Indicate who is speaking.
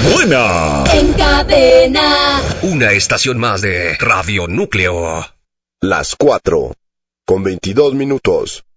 Speaker 1: buena.
Speaker 2: En Cadena.
Speaker 3: Una estación más de Radio Núcleo.
Speaker 4: Las 4:22.